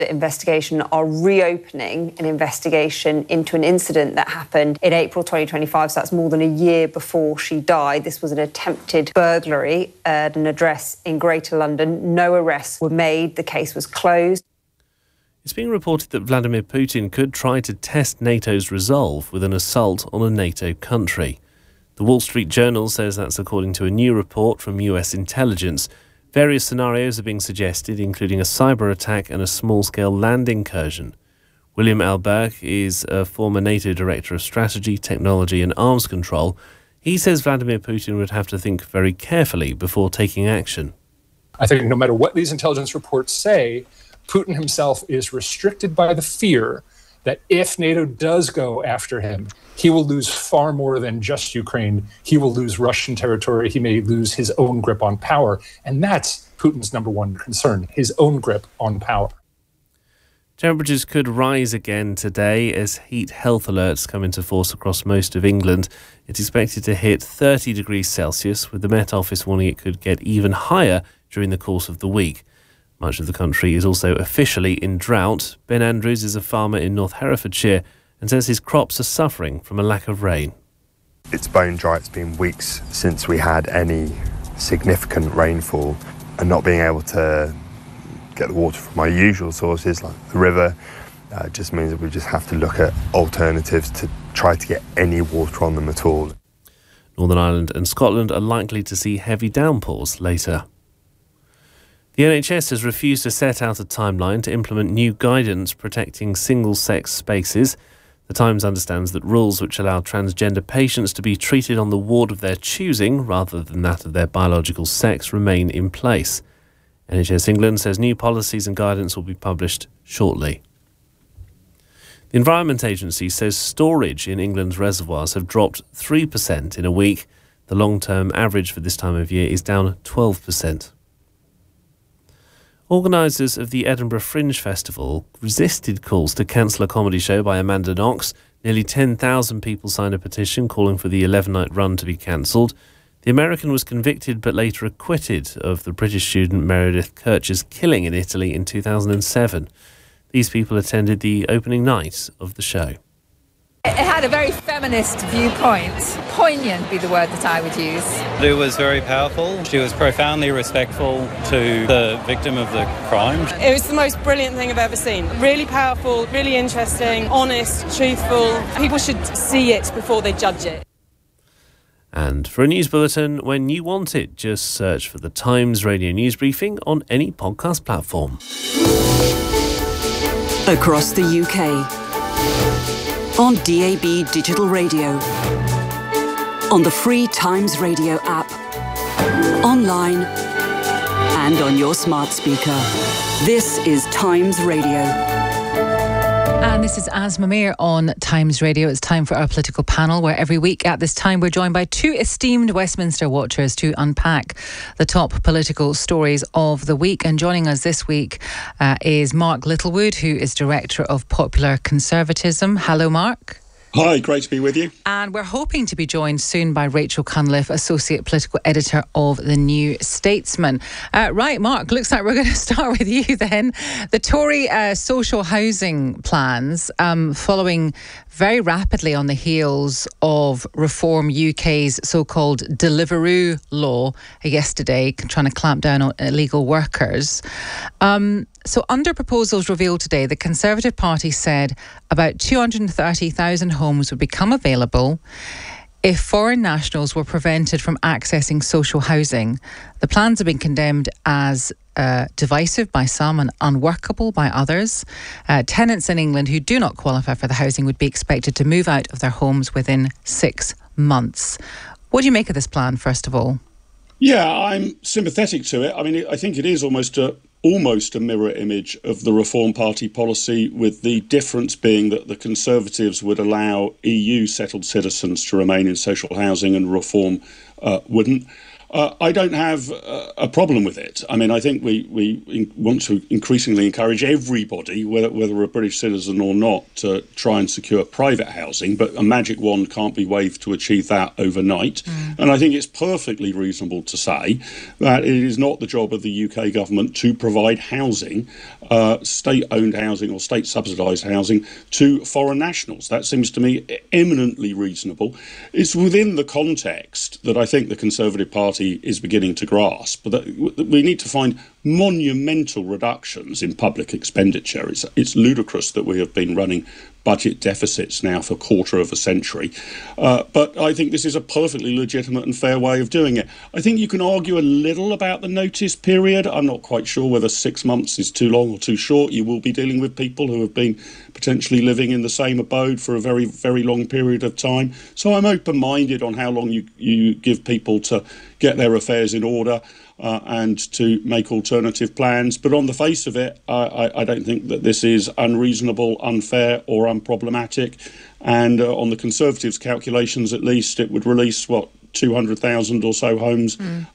investigation are reopening an investigation into an incident that happened in April 2025, so that's more than a year before she died. This was an attempted burglary at an address in Greater London. No arrests were made. The case was closed. It's being reported that Vladimir Putin could try to test NATO's resolve with an assault on a NATO country. The Wall Street Journal says that's according to a new report from US intelligence. Various scenarios are being suggested, including a cyber attack and a small-scale land incursion. William Alberg is a former NATO Director of Strategy, Technology and Arms Control. He says Vladimir Putin would have to think very carefully before taking action. I think no matter what these intelligence reports say, Putin himself is restricted by the fear that if NATO does go after him, he will lose far more than just Ukraine. He will lose Russian territory. He may lose his own grip on power. And that's Putin's number one concern, his own grip on power. Temperatures could rise again today as heat health alerts come into force across most of England. It's expected to hit 30 degrees Celsius, with the Met Office warning it could get even higher during the course of the week. Much of the country is also officially in drought. Ben Andrews is a farmer in North Herefordshire and says his crops are suffering from a lack of rain. It's bone dry. It's been weeks since we had any significant rainfall, and not being able to get the water from our usual sources like the river just means that we just have to look at alternatives to try to get any water on them at all. Northern Ireland and Scotland are likely to see heavy downpours later. The NHS has refused to set out a timeline to implement new guidance protecting single-sex spaces. The Times understands that rules which allow transgender patients to be treated on the ward of their choosing rather than that of their biological sex remain in place. NHS England says new policies and guidance will be published shortly. The Environment Agency says storage in England's reservoirs have dropped 3% in a week. The long-term average for this time of year is down 12%. Organisers of the Edinburgh Fringe Festival resisted calls to cancel a comedy show by Amanda Knox. Nearly 10,000 people signed a petition calling for the 11-night run to be cancelled. The American was convicted but later acquitted of the British student Meredith Kercher's killing in Italy in 2007. These people attended the opening night of the show. It had a very feminist viewpoint. Poignant would be the word that I would use. It was very powerful. She was profoundly respectful to the victim of the crime. It was the most brilliant thing I've ever seen. Really powerful, really interesting, honest, truthful. People should see it before they judge it. And for a news bulletin, when you want it, just search for the Times Radio News Briefing on any podcast platform. Across the UK. On DAB Digital Radio, on the free Times Radio app, online and on your smart speaker. This is Times Radio. And this is Asma Mir on Times Radio. It's time for our political panel, where every week at this time we're joined by two esteemed Westminster watchers to unpack the top political stories of the week. And joining us this week is Mark Littlewood, who is Director of Popular Conservatism. Hello, Mark. Hi, great to be with you. And we're hoping to be joined soon by Rachel Cunliffe, Associate Political Editor of The New Statesman. Right, Mark, looks like we're going to start with you then. The Tory social housing plans, following very rapidly on the heels of Reform UK's so-called Deliveroo law yesterday, trying to clamp down on illegal workers. So under proposals revealed today, the Conservative Party said about 230,000 homes would become available if foreign nationals were prevented from accessing social housing. The plans have been condemned as divisive by some and unworkable by others. Tenants in England who do not qualify for the housing would be expected to move out of their homes within 6 months. What do you make of this plan, first of all? Yeah, I'm sympathetic to it. I mean, I think it is almost a mirror image of the Reform Party policy, with the difference being that the Conservatives would allow EU settled citizens to remain in social housing and Reform wouldn't. I don't have a problem with it. I mean, I think we want to increasingly encourage everybody, whether a British citizen or not, to try and secure private housing, but a magic wand can't be waved to achieve that overnight. And I think it's perfectly reasonable to say that it is not the job of the UK government to provide housing, state-owned housing or state-subsidised housing, to foreign nationals. That seems to me eminently reasonable. It's within the context that I think the Conservative Party is beginning to grasp, but that we need to find monumental reductions in public expenditure. It's ludicrous that we have been running budget deficits now for a quarter of a century. But I think this is a perfectly legitimate and fair way of doing it. I think you can argue a little about the notice period. I'm not quite sure whether 6 months is too long or too short. You will be dealing with people who have been potentially living in the same abode for a very, very long period of time. So I'm open-minded on how long you give people to get their affairs in order and to make alternative plans. But on the face of it, I don't think that this is unreasonable, unfair or unproblematic. And on the Conservatives' calculations, at least, it would release, 200,000 or so homes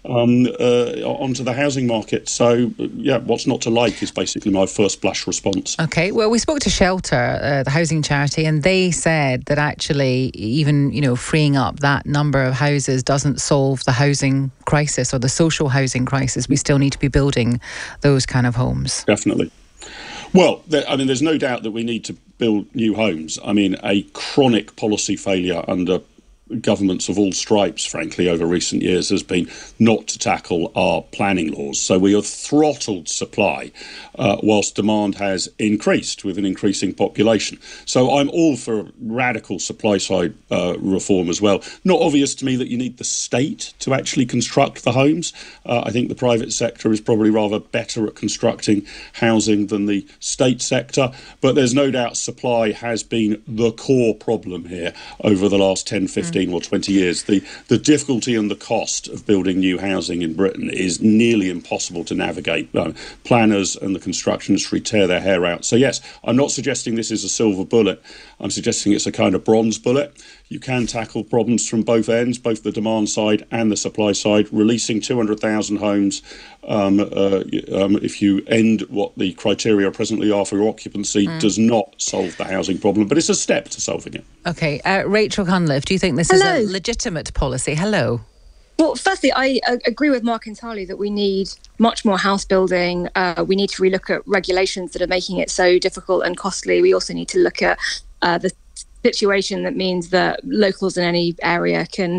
onto the housing market. So, yeah, what's not to like is basically my first blush response. OK, well, we spoke to Shelter, the housing charity, and they said that actually even, freeing up that number of houses doesn't solve the housing crisis or the social housing crisis. We still need to be building those kind of homes. Definitely. Well, there's no doubt that we need to build new homes. I mean, a chronic policy failure under governments of all stripes, frankly, over recent years has been not to tackle our planning laws. So we have throttled supply whilst demand has increased with an increasing population. So I'm all for radical supply side reform as well. Not obvious to me that you need the state to actually construct the homes. I think the private sector is probably rather better at constructing housing than the state sector. But there's no doubt supply has been the core problem here over the last 10, 15 or 20 years. The difficulty and the cost of building new housing in Britain is nearly impossible to navigate. Planners and the construction industry tear their hair out. So yes, I'm not suggesting this is a silver bullet. I'm suggesting it's a kind of bronze bullet. You can tackle problems from both ends, both the demand side and the supply side. Releasing 200,000 homes, if you end what the criteria presently are for occupancy, does not solve the housing problem, but it's a step to solving it. OK, Rachel Cunliffe, do you think this is a legitimate policy? Hello. Well, firstly, I agree with Mark entirely that we need much more house building. We need to relook at regulations that are making it so difficult and costly. We also need to look at the situation that means that locals in any area can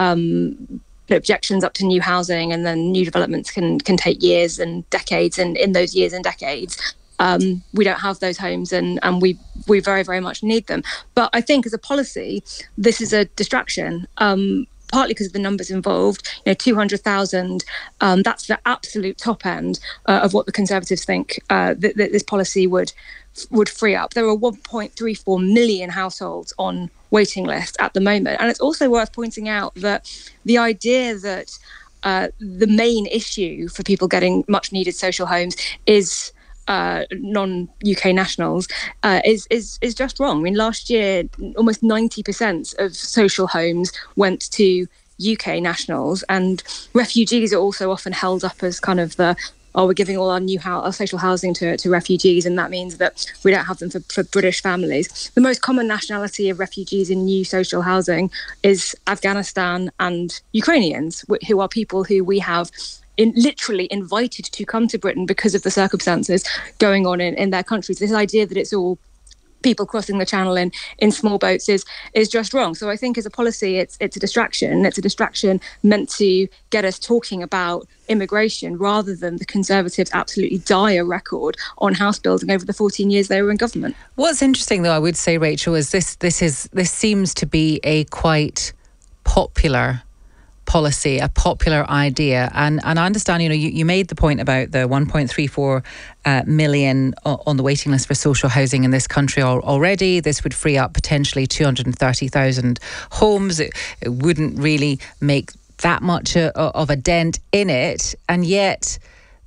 put objections up to new housing, and then new developments can take years and decades. And in those years and decades, we don't have those homes, and we very, very much need them. But I think as a policy, this is a distraction. Partly because of the numbers involved, 200,000, that's the absolute top end of what the Conservatives think that this policy would free up. There are 1.34 million households on waiting list at the moment. And it's also worth pointing out that the idea that the main issue for people getting much needed social homes is non-UK nationals is just wrong. I mean, last year, almost 90% of social homes went to UK nationals, and refugees are also often held up as kind of we're giving all our social housing to refugees, and that means that we don't have them for British families. The most common nationality of refugees in new social housing is Afghanistan and Ukrainians, who are people who we have literally invited to come to Britain because of the circumstances going on in their countries. This idea that it's all people crossing the channel in small boats is just wrong. So I think as a policy, it's a distraction. It's a distraction meant to get us talking about immigration rather than the Conservatives' absolutely dire record on house building over the 14 years they were in government. What's interesting, though, I would say, Rachel, is this seems to be a quite popular policy, a popular idea, and I understand you made the point about the 1.34 million on the waiting list for social housing in this country already. This would free up potentially 230,000 homes. It wouldn't really make that much of a dent in it, and yet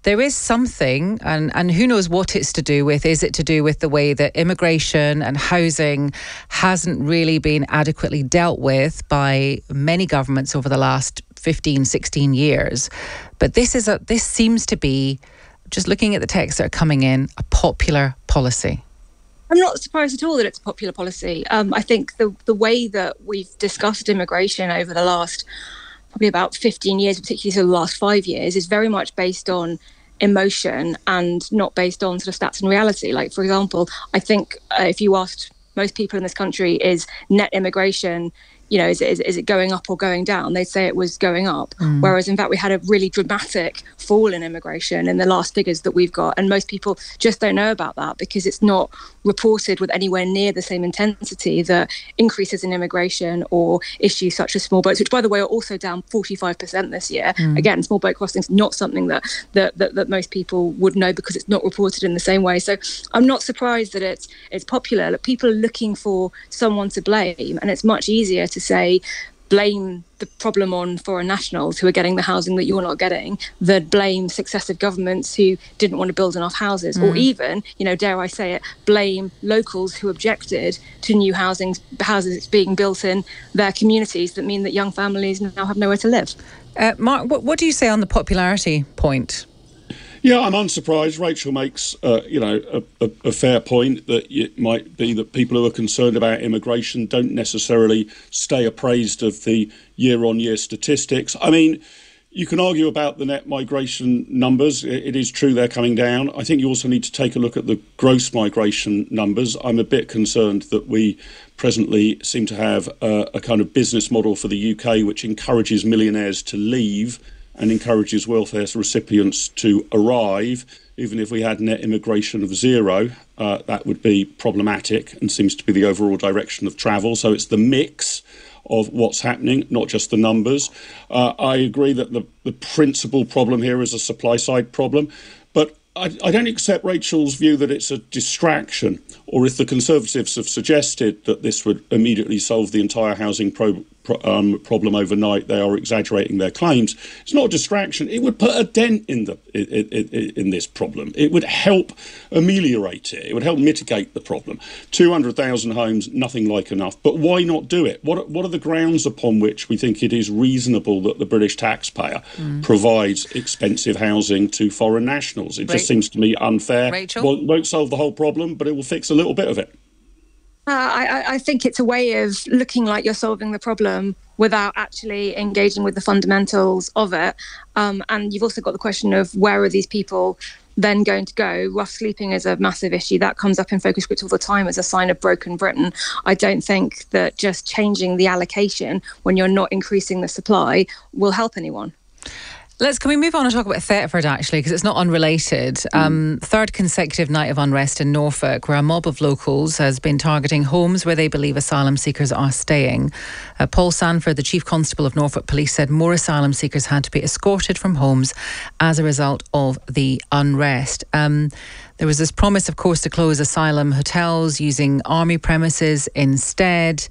there is something, and who knows what it's to do with. Is it to do with the way that immigration and housing hasn't really been adequately dealt with by many governments over the last 15, 16 years? But this seems to be, just looking at the texts that are coming in, a popular policy. I'm not surprised at all that it's a popular policy. I think the way that we've discussed immigration over the last probably about 15 years, particularly the last 5 years, is very much based on emotion and not based on sort of stats and reality. Like, for example, I think if you asked most people in this country, is net immigration, is it going up or going down? They'd say it was going up. Whereas, in fact, we had a really dramatic fall in immigration in the last figures that we've got. And most people just don't know about that because it's not reported with anywhere near the same intensity that increases in immigration or issues such as small boats, which, by the way, are also down 45% this year. Again, small boat crossings, not something that most people would know because it's not reported in the same way. So I'm not surprised that it's popular. Like, people are looking for someone to blame, and it's much easier to say blame the problem on foreign nationals who are getting the housing that you're not getting than blame successive governments who didn't want to build enough houses, or even, dare I say it, blame locals who objected to new houses being built in their communities that mean that young families now have nowhere to live. Mark, what do you say on the popularity point? Yeah, I'm unsurprised. Rachel makes, a fair point that it might be that people who are concerned about immigration don't necessarily stay appraised of the year-on-year statistics. I mean, you can argue about the net migration numbers. It is true they're coming down. I think you also need to take a look at the gross migration numbers. I'm a bit concerned that we presently seem to have a kind of business model for the UK which encourages millionaires to leave and encourages welfare recipients to arrive. Even if we had net immigration of zero, that would be problematic and seems to be the overall direction of travel. So it's the mix of what's happening, not just the numbers. I agree that the principal problem here is a supply side problem, but I don't accept Rachel's view that it's a distraction, or if the Conservatives have suggested that this would immediately solve the entire housing problem overnight, they are exaggerating their claims. It's not a distraction. It would put a dent in this problem. It would help ameliorate it. It would help mitigate the problem. 200,000 homes, nothing like enough. But why not do it? What are the grounds upon which we think it is reasonable that the British taxpayer provides expensive housing to foreign nationals? It just seems to me unfair. Rachel? Well, it won't solve the whole problem, but it will fix a little bit of it. I think it's a way of looking like you're solving the problem without actually engaging with the fundamentals of it. And you've also got the question of where are these people then going to go? Rough sleeping is a massive issue. That comes up in focus groups all the time as a sign of broken Britain. I don't think that just changing the allocation when you're not increasing the supply will help anyone. Can we move on and talk about Thetford, actually, because it's not unrelated. Third consecutive night of unrest in Norfolk, where a mob of locals has been targeting homes where they believe asylum seekers are staying. Paul Sanford, the Chief Constable of Norfolk Police, said more asylum seekers had to be escorted from homes as a result of the unrest. There was this promise, of course, to close asylum hotels using army premises instead.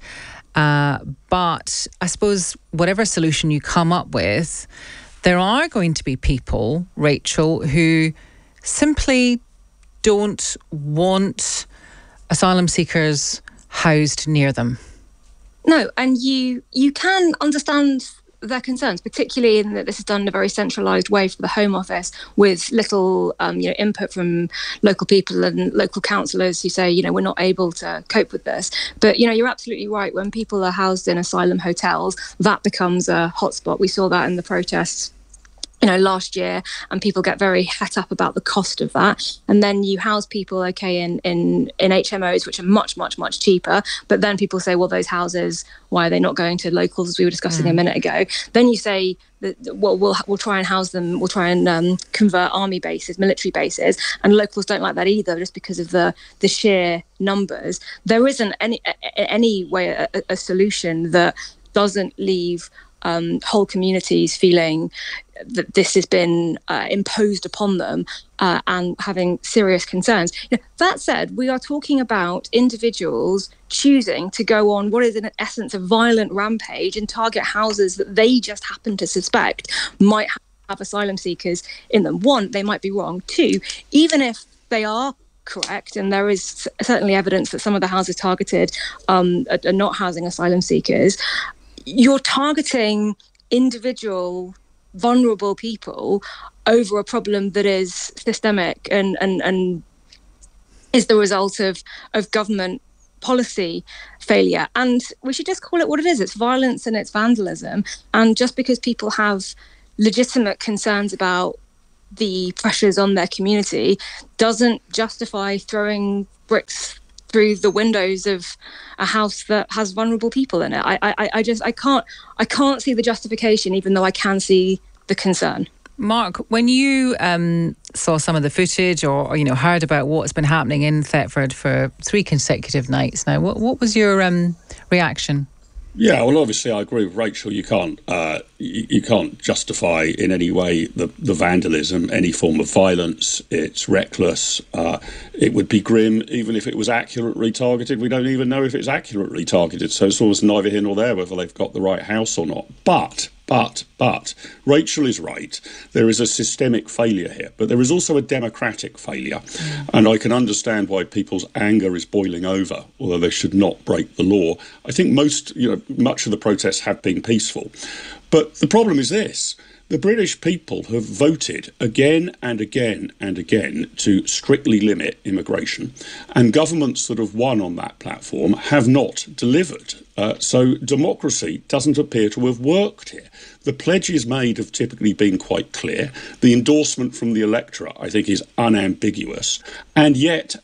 But I suppose whatever solution you come up with, there are going to be people, Rachel, who simply don't want asylum seekers housed near them. No, and you can understand their concerns, particularly in that this is done in a very centralised way for the Home Office, with little input from local people and local councillors who say, we're not able to cope with this. But, you're absolutely right. When people are housed in asylum hotels, that becomes a hotspot. We saw that in the protests last year, and people get very het up about the cost of that. And then you house people, in HMOs, which are much, much, much cheaper. But then people say, well, those houses, why are they not going to locals, as we were discussing a minute ago? Then you say that, well, we'll try and house them. We'll try and convert army bases, military bases, and locals don't like that either, just because of the sheer numbers. There isn't any way a solution that doesn't leave whole communities feeling that this has been imposed upon them and having serious concerns. That said, we are talking about individuals choosing to go on what is in essence a violent rampage and target houses that they just happen to suspect might have have asylum seekers in them. One, they might be wrong. Two, even if they are correct, and there is certainly evidence that some of the houses targeted are not housing asylum seekers, you're targeting individual vulnerable people over a problem that is systemic and is the result of government policy failure. And we should just call it what it is. It's violence and it's vandalism. And just because people have legitimate concerns about the pressures on their community doesn't justify throwing bricks through the windows of a house that has vulnerable people in it. I can't see the justification, even though I can see the concern. Mark, when you saw some of the footage or heard about what's been happening in Thetford for 3 consecutive nights now, what was your reaction? Yeah, well, obviously, I agree with Rachel. You can't justify in any way the vandalism, any form of violence. It's reckless. It would be grim even if it was accurately targeted. We don't even know if it's accurately targeted, so it's almost neither here nor there whether they've got the right house or not. But Rachel is right. There is a systemic failure here, but there is also a democratic failure. And I can understand why people's anger is boiling over, although they should not break the law. I think much of the protests have been peaceful. But the problem is this. The British people have voted again and again and again to strictly limit immigration, and governments that have won on that platform have not delivered. So democracy doesn't appear to have worked here. The pledges made have typically been quite clear. The endorsement from the electorate, I think, is unambiguous. And yet,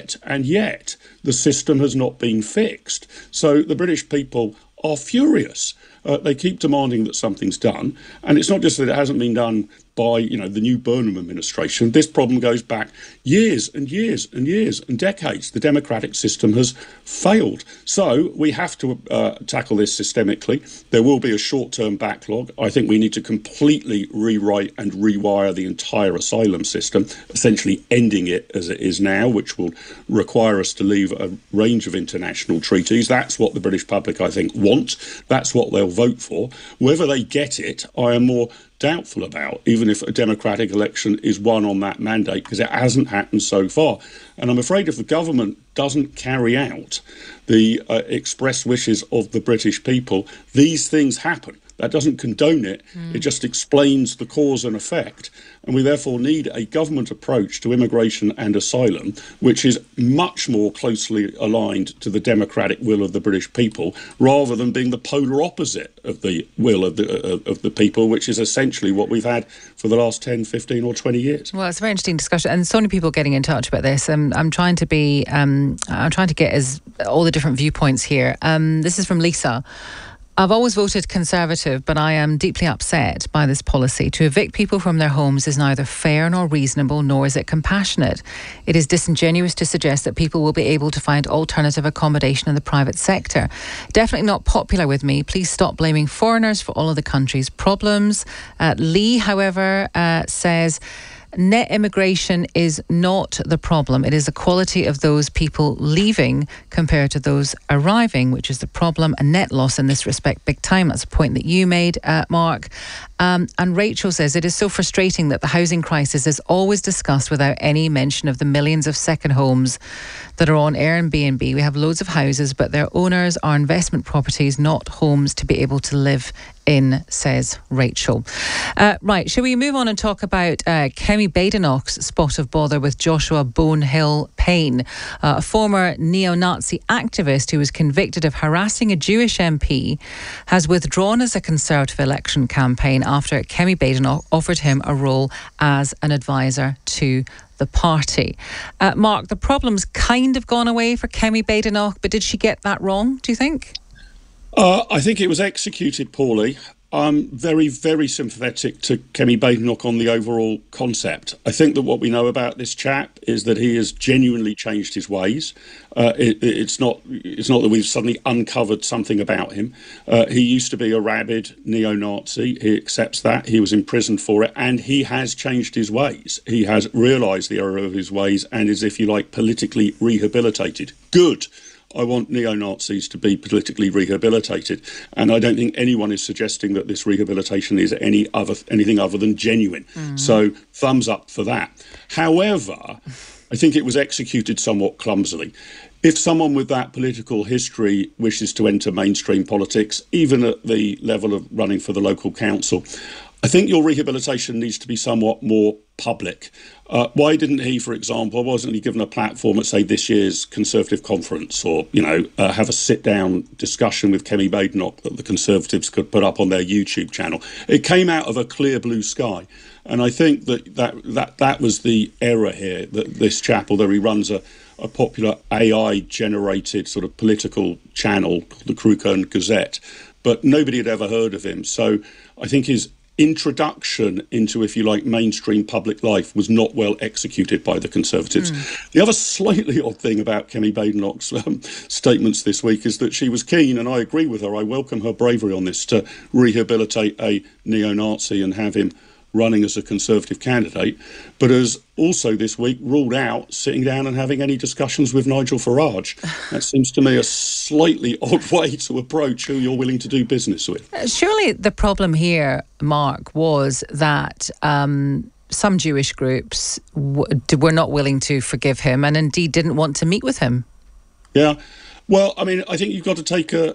the system has not been fixed. So the British people are furious. They keep demanding that something's done. And it's not just that it hasn't been done by, the new Burnham administration. This problem goes back years and years and years and decades. The democratic system has failed. So we have to tackle this systemically. There will be a short-term backlog. I think we need to completely rewrite and rewire the entire asylum system, essentially ending it as it is now, which will require us to leave a range of international treaties. That's what the British public, I think, want. That's what they'll vote for. Whether they get it, I am more doubtful about, even if a democratic election is won on that mandate, because it hasn't happened so far. And I'm afraid if the government doesn't carry out the express wishes of the British people, these things happen. That doesn't condone it. It just explains the cause and effect. And we therefore need a government approach to immigration and asylum, which is much more closely aligned to the democratic will of the British people, rather than being the polar opposite of the will of the people, which is essentially what we've had for the last 10, 15 or 20 years. Well, it's a very interesting discussion, and so many people getting in touch about this. I'm trying to get all the different viewpoints here. This is from Lisa. I've always voted Conservative, but I am deeply upset by this policy. To evict people from their homes is neither fair nor reasonable, nor is it compassionate. It is disingenuous to suggest that people will be able to find alternative accommodation in the private sector. Definitely not popular with me. Please stop blaming foreigners for all of the country's problems. Lee, however, says, net immigration is not the problem. It is the quality of those people leaving compared to those arriving, which is the problem. A net loss in this respect, big time. That's a point that you made, Mark. And Rachel says, it is so frustrating that the housing crisis is always discussed without any mention of the millions of second homes that are on Airbnb. We have loads of houses, but their owners are investment properties, not homes to be able to live in, says Rachel. Right, shall we move on and talk about Kemi Badenoch's spot of bother with Joshua Bonehill Payne, a former neo-Nazi activist who was convicted of harassing a Jewish MP, has withdrawn as a Conservative election campaign after Kemi Badenoch offered him a role as an advisor to the party. Mark, the problem's kind of gone away for Kemi Badenoch, but did she get that wrong, do you think? I think it was executed poorly. I'm very, very sympathetic to Kemi Badenoch on the overall concept. I think that what we know about this chap is that he has genuinely changed his ways. It's not that we've suddenly uncovered something about him. He used to be a rabid neo-Nazi. He accepts that. He was imprisoned for it, and he has changed his ways. He has realised the error of his ways and is, if you like, politically rehabilitated. Good. I want neo-Nazis to be politically rehabilitated. And I don't think anyone is suggesting that this rehabilitation is anything other than genuine. So thumbs up for that. However, I think it was executed somewhat clumsily. If someone with that political history wishes to enter mainstream politics, even at the level of running for the local council, I think your rehabilitation needs to be somewhat more public. Why didn't he, for example, wasn't he given a platform at, say, this year's Conservative conference, or, have a sit-down discussion with Kemi Badenoch that the Conservatives could put up on their YouTube channel? It came out of a clear blue sky. And I think that was the error here, that this chap, although he runs a popular AI-generated sort of political channel called the Crewkerne Gazette, but nobody had ever heard of him. So I think his introduction into, if you like, mainstream public life was not well executed by the Conservatives. The other slightly odd thing about Kemi Badenoch's statements this week is that she was keen, and I agree with her, I welcome her bravery on this, to rehabilitate a neo-Nazi and have him running as a Conservative candidate, but has also this week ruled out sitting down and having any discussions with Nigel Farage. That seems to me a slightly odd way to approach who you're willing to do business with. Surely the problem here, Mark, was that some Jewish groups were not willing to forgive him and indeed didn't want to meet with him. Yeah. Well, I mean, I think you've got to take a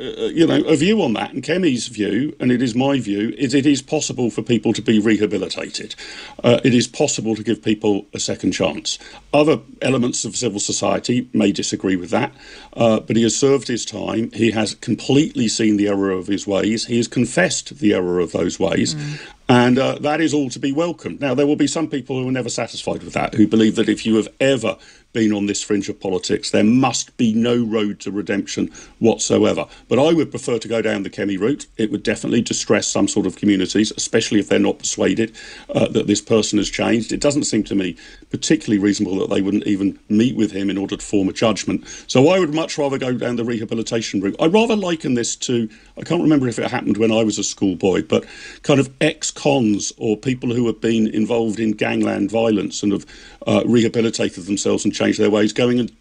view on that. And Kemi's view, and it is my view, is it is possible for people to be rehabilitated. It is possible to give people a second chance. Other elements of civil society may disagree with that, but he has served his time. He has completely seen the error of his ways. He has confessed the error of those ways. And that is all to be welcomed. Now, there will be some people who are never satisfied with that, who believe that if you have ever been on this fringe of politics, there must be no road to redemption whatsoever. But I would prefer to go down the Kemi route. It would definitely distress some sort of communities, especially if they're not persuaded that this person has changed. It doesn't seem to me particularly reasonable that they wouldn't even meet with him in order to form a judgment. So I would much rather go down the rehabilitation route. I rather liken this to, I can't remember if it happened when I was a schoolboy, but kind of ex-cons or people who have been involved in gangland violence and have rehabilitated themselves and changed their ways, going and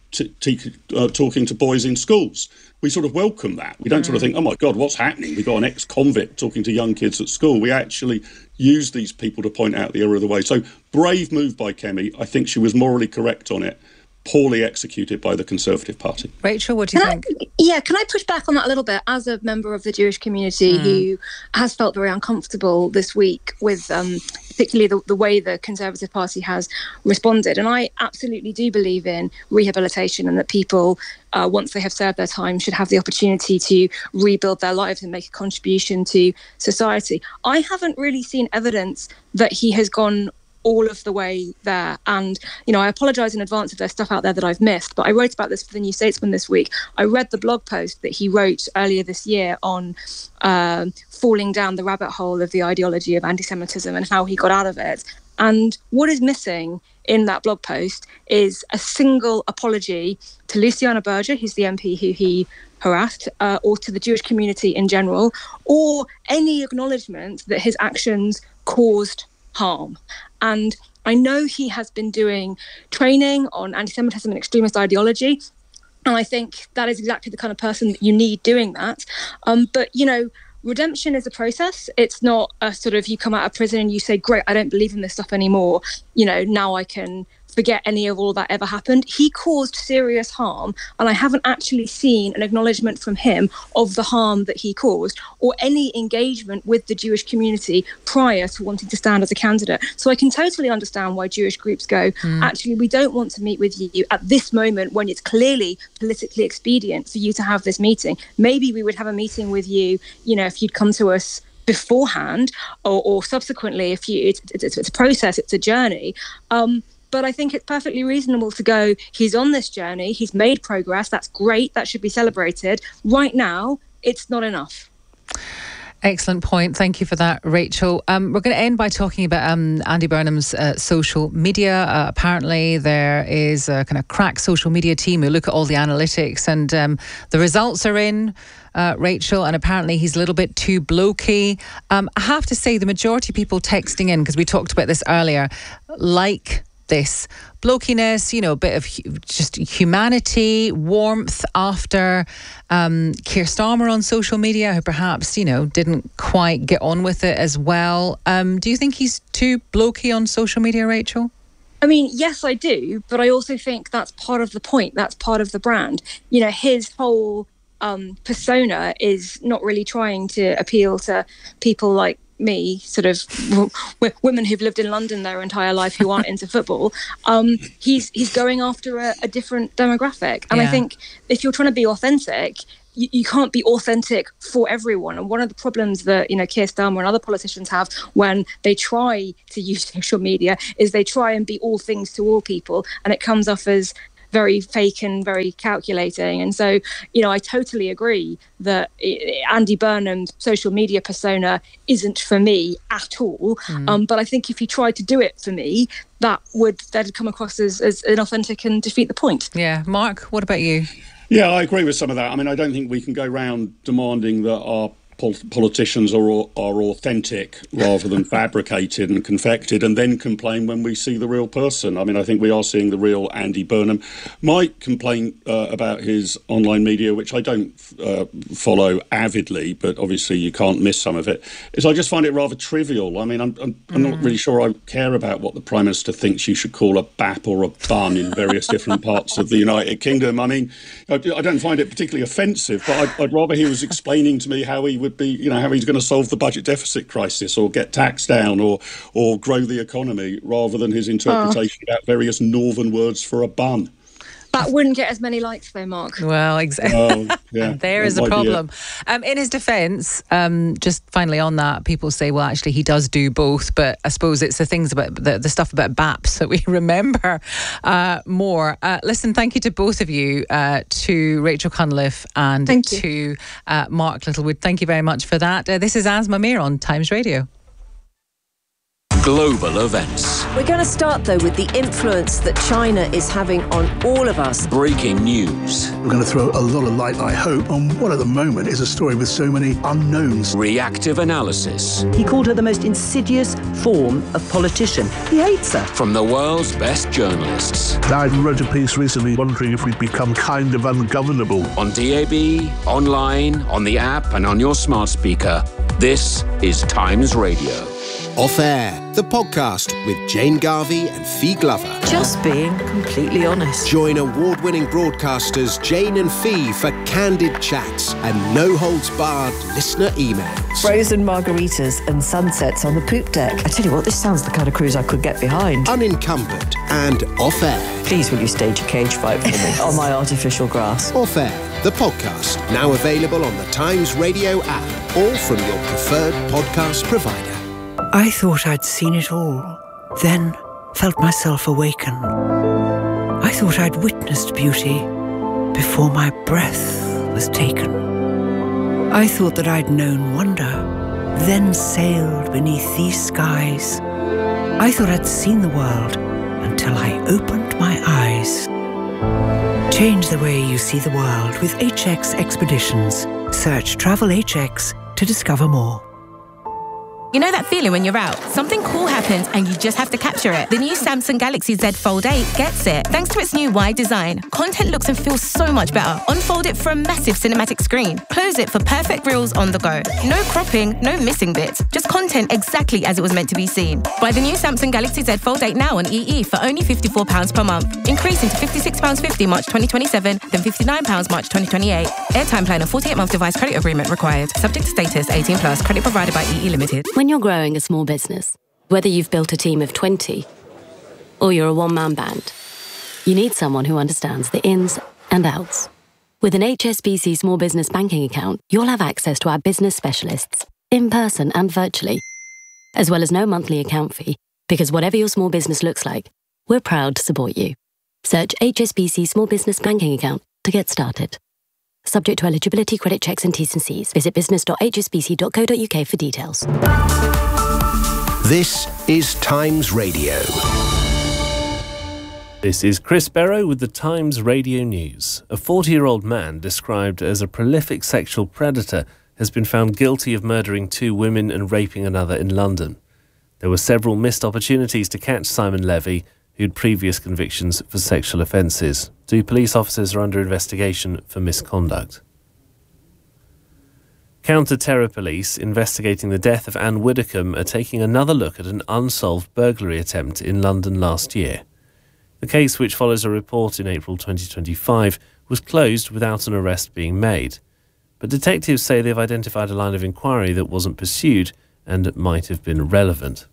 talking to boys in schools. We sort of welcome that. We don't sort of think, oh my God, what's happening? We've got an ex-convict talking to young kids at school. We actually use these people to point out the error of the way. So brave move by Kemi. I think she was morally correct on it. Poorly executed by the Conservative Party. Rachel, what do you think? Can I push back on that a little bit as a member of the Jewish community who has felt very uncomfortable this week with particularly the way the Conservative Party has responded. And I absolutely do believe in rehabilitation and that people, once they have served their time, should have the opportunity to rebuild their lives and make a contribution to society. I haven't really seen evidence that he has gone all of the way there. And, I apologise in advance if there's stuff out there that I've missed, but I wrote about this for the New Statesman this week. I read the blog post that he wrote earlier this year on falling down the rabbit hole of the ideology of anti-Semitism and how he got out of it. And what is missing in that blog post is a single apology to Luciana Berger, who's the MP who he harassed, or to the Jewish community in general, or any acknowledgement that his actions caused harm. And I know he has been doing training on anti-Semitism and extremist ideology, and I think that is exactly the kind of person that you need doing that. But, redemption is a process. It's not a sort of you come out of prison and you say, great, I don't believe in this stuff anymore. Now I can forget any of all that ever happened. He caused serious harm, and I haven't actually seen an acknowledgement from him of the harm that he caused or any engagement with the Jewish community prior to wanting to stand as a candidate. So I can totally understand why Jewish groups go, actually, we don't want to meet with you at this moment when it's clearly politically expedient for you to have this meeting. Maybe we would have a meeting with you, if you'd come to us beforehand or subsequently. If it's a process, it's a journey. But I think it's perfectly reasonable to go, he's on this journey, he's made progress, that's great, that should be celebrated. Right now, it's not enough. Excellent point. Thank you for that, Rachel. We're going to end by talking about Andy Burnham's social media. Apparently, there is a kind of crack social media team who look at all the analytics, and the results are in, Rachel, and apparently he's a little bit too blokey. I have to say, the majority of people texting in, because we talked about this earlier, like this blokiness, a bit of just humanity, warmth after Keir Starmer on social media, who perhaps, didn't quite get on with it as well. Do you think he's too blokey on social media, Rachel? I mean, yes, I do, but I also think that's part of the point. That's part of the brand. His whole persona is not really trying to appeal to people like me, sort of women who've lived in London their entire life who aren't into football. He's going after a different demographic. And I think if you're trying to be authentic, you can't be authentic for everyone. And one of the problems that, Keir Starmer and other politicians have when they try to use social media is they try and be all things to all people, and it comes off as very fake and very calculating. And so, I totally agree that Andy Burnham's social media persona isn't for me at all. But I think if he tried to do it for me, that'd come across as inauthentic and defeat the point. Yeah. Mark, what about you? Yeah, I agree with some of that. I mean, I don't think we can go around demanding that our politicians are authentic rather than fabricated and confected, and then complain when we see the real person. I mean, I think we are seeing the real Andy Burnham. My complaint about his online media, which I don't follow avidly, but obviously you can't miss some of it, is I just find it rather trivial. I mean, I'm not really sure I care about what the Prime Minister thinks you should call a bap or a bun in various different parts of the United Kingdom. I mean, I don't find it particularly offensive, but I'd rather he was explaining to me how he would be, how he's going to solve the budget deficit crisis or get tax down or grow the economy, rather than his interpretation about various northern words for a bun. That wouldn't get as many likes though, Mark. Well, exactly. Yeah, there is a problem. In his defence, just finally on that, people say, well, actually, he does do both, but I suppose it's the things about the stuff about BAPS that we remember more. Listen, thank you to both of you, to Rachel Cunliffe and to Mark Littlewood. Thank you very much for that. This is Asma Mir on Times Radio. Global events. We're going to start, though, with the influence that China is having on all of us. Breaking news. We're going to throw a lot of light, I hope, on what at the moment is a story with so many unknowns. Reactive analysis. He called her the most insidious form of politician. He hates her. From the world's best journalists. I wrote a piece recently wondering if we'd become kind of ungovernable. On DAB, online, on the app, and on your smart speaker. This is Times Radio. Off Air, the podcast with Jane Garvey and Fee Glover. Just being completely honest. Join award-winning broadcasters Jane and Fee for candid chats and no-holds-barred listener emails. Frozen margaritas and sunsets on the poop deck. I tell you what, this sounds the kind of cruise I could get behind. Unencumbered and Off Air. Please will you stage a cage fight for me on my artificial grass. Off Air, the podcast, now available on the Times Radio app or from your preferred podcast provider. I thought I'd seen it all, then felt myself awaken. I thought I'd witnessed beauty before my breath was taken. I thought that I'd known wonder, then sailed beneath these skies. I thought I'd seen the world until I opened my eyes. Change the way you see the world with HX Expeditions. Search Travel HX to discover more. You know that feeling when you're out? Something cool happens and you just have to capture it. The new Samsung Galaxy Z Fold 8 gets it. Thanks to its new wide design, content looks and feels so much better. Unfold it for a massive cinematic screen. Close it for perfect reels on the go. No cropping, no missing bits. Just content exactly as it was meant to be seen. Buy the new Samsung Galaxy Z Fold 8 now on EE for only £54 per month. Increasing to £56.50 March 2027, then £59 March 2028. Airtime plan and 48-month device credit agreement required. Subject to status, 18+, credit provided by EE Limited. When you're growing a small business, whether you've built a team of 20 or you're a one-man band, you need someone who understands the ins and outs. With an HSBC Small Business Banking account, you'll have access to our business specialists, in person and virtually, as well as no monthly account fee, because whatever your small business looks like, we're proud to support you. Search HSBC Small Business Banking account to get started. Subject to eligibility, credit checks and T's and C's. Visit business.hsbc.co.uk for details. This is Times Radio. This is Chris Barrow with the Times Radio News. A 40-year-old man described as a prolific sexual predator has been found guilty of murdering 2 women and raping another in London. There were several missed opportunities to catch Simon Levy, who had previous convictions for sexual offences. 2 police officers are under investigation for misconduct. Counter-terror police investigating the death of Anne Widdecombe are taking another look at an unsolved burglary attempt in London last year. The case, which follows a report in April 2025, was closed without an arrest being made. But detectives say they've identified a line of inquiry that wasn't pursued and might have been relevant.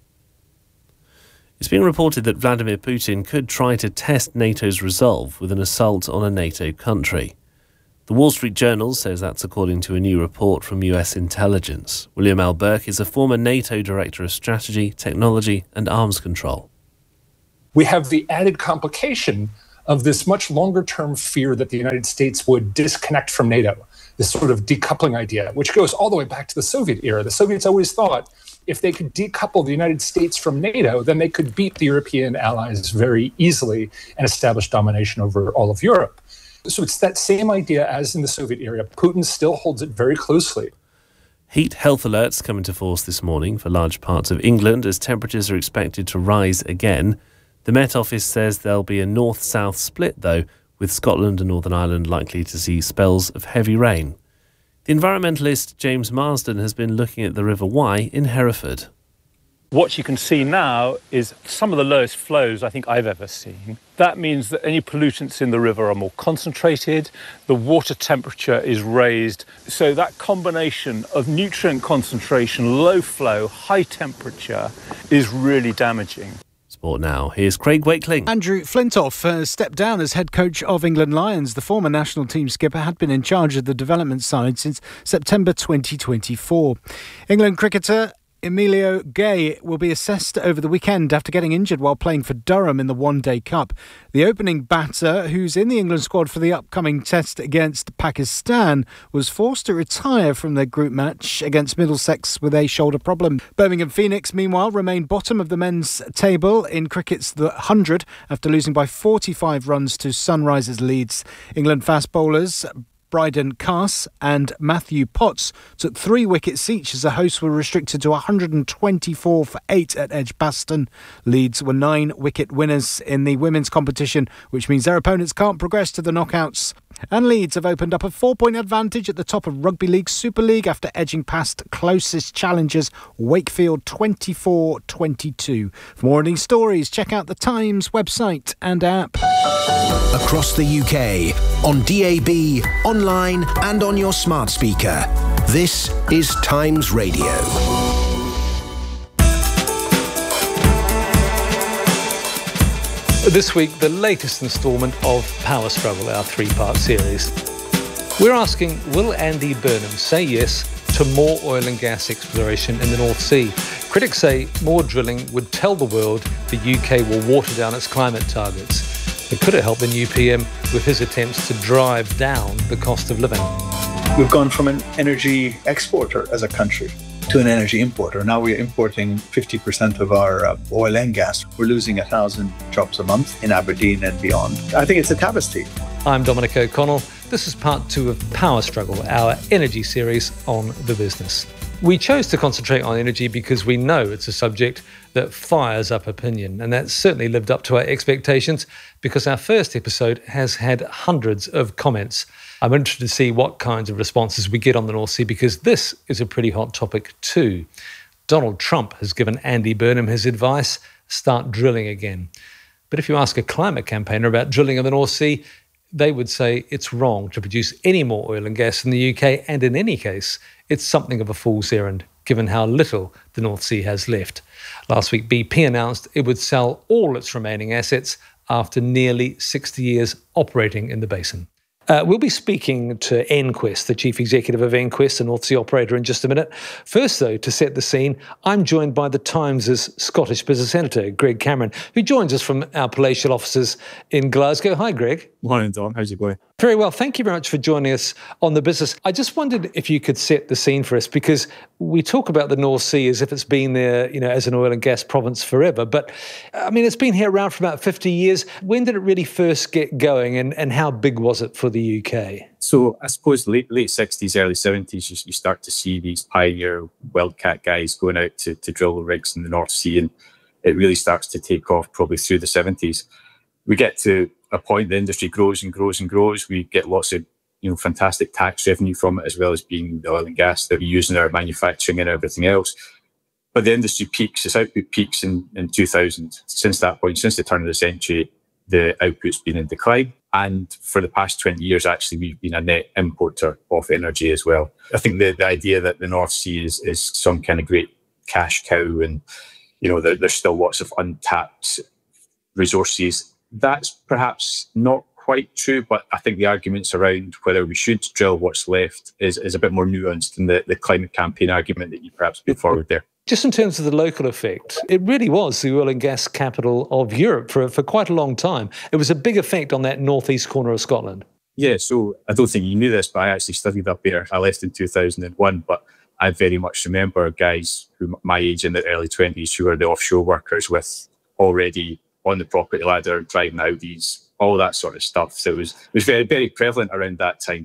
It's being reported that Vladimir Putin could try to test NATO's resolve with an assault on a NATO country. The Wall Street Journal says that's according to a new report from US intelligence. William L. Burke is a former NATO Director of Strategy, Technology and Arms Control. We have the added complication of this much longer-term fear that the United States would disconnect from NATO, this sort of decoupling idea, which goes all the way back to the Soviet era. The Soviets always thought if they could decouple the United States from NATO, then they could beat the European allies very easily and establish domination over all of Europe. So it's that same idea as in the Soviet era. Putin still holds it very closely. Heat health alerts come into force this morning for large parts of England as temperatures are expected to rise again. The Met Office says there'll be a north-south split, though, with Scotland and Northern Ireland likely to see spells of heavy rain. The environmentalist James Marsden has been looking at the River Wye in Hereford. What you can see now is some of the lowest flows I think I've ever seen. That means that any pollutants in the river are more concentrated, the water temperature is raised. So that combination of nutrient concentration, low flow, high temperature is really damaging. Sport now. Here's Craig Wakeling. Andrew Flintoff stepped down as head coach of England Lions. The former national team skipper had been in charge of the development side since September 2024. England cricketer Emilio Gay will be assessed over the weekend after getting injured while playing for Durham in the One Day Cup. The opening batter, who's in the England squad for the upcoming test against Pakistan, was forced to retire from their group match against Middlesex with a shoulder problem. Birmingham Phoenix, meanwhile, remain bottom of the men's table in cricket's The 100 after losing by 45 runs to Sunrisers Leeds. England fast bowlers Bryden Cass and Matthew Potts took 3 wickets each as the hosts were restricted to 124 for 8 at Edgbaston. Leeds were 9-wicket winners in the women's competition, which means their opponents can't progress to the knockouts. And Leeds have opened up a 4-point advantage at the top of Rugby League Super League after edging past closest challengers Wakefield 24-22. For more on these stories, check out the Times website and app. Across the UK, on DAB, online and on your smart speaker. This is Times Radio. This week, the latest instalment of Power Struggle, our 3-part series. We're asking, will Andy Burnham say yes to more oil and gas exploration in the North Sea? Critics say more drilling would tell the world the UK will water down its climate targets. But could it help the new PM with his attempts to drive down the cost of living? We've gone from an energy exporter as a country to an energy importer. Now we're importing 50% of our oil and gas. We're losing 1,000 jobs a month in Aberdeen and beyond. I think it's a travesty. I'm Dominic O'Connell. This is part 2 of Power Struggle, our energy series on the business. We chose to concentrate on energy because we know it's a subject that fires up opinion, and that's certainly lived up to our expectations because our first episode has had hundreds of comments. I'm interested to see what kinds of responses we get on the North Sea because this is a pretty hot topic too. Donald Trump has given Andy Burnham his advice, start drilling again. But if you ask a climate campaigner about drilling in the North Sea, they would say it's wrong to produce any more oil and gas in the UK, and in any case, it's something of a fool's errand, given how little the North Sea has left. Last week, BP announced it would sell all its remaining assets after nearly 60 years operating in the basin. We'll be speaking to EnQuest, the chief executive of EnQuest, a North Sea operator, in just a minute. First, though, to set the scene, I'm joined by the Times' Scottish business editor, Greg Cameron, who joins us from our palatial offices in Glasgow. Hi, Greg. Morning, Dom. How's it going? Very well. Thank you very much for joining us on the business. I just wondered if you could set the scene for us, because we talk about the North Sea as if it's been there, as an oil and gas province forever. But, it's been here around for about 50 years. When did it really first get going, and how big was it for the UK? So I suppose late 60s, early 70s, you start to see these pioneer wildcat guys going out to drill rigs in the North Sea. And it really starts to take off probably through the 70s. We get to a point, the industry grows and grows and grows. We get lots of fantastic tax revenue from it, as well as being the oil and gas that we use in our manufacturing and everything else. But the industry peaks, its output peaks in 2000. Since that point, since the turn of the century, the output's been in decline. And for the past 20 years, actually, we've been a net importer of energy as well. I think the idea that the North Sea is some kind of great cash cow and, there's still lots of untapped resources, that's perhaps not quite true, but I think the arguments around whether we should drill what's left is a bit more nuanced than the climate campaign argument that you perhaps put forward there. Just in terms of the local effect, it really was the oil and gas capital of Europe for quite a long time. It was a big effect on that northeast corner of Scotland. Yeah, so I don't think you knew this, but I actually studied up there. I left in 2001, but I very much remember guys who my age in their early 20s who were the offshore workers with already on the property ladder, driving Audis, all that sort of stuff. So it was very, very prevalent around that time.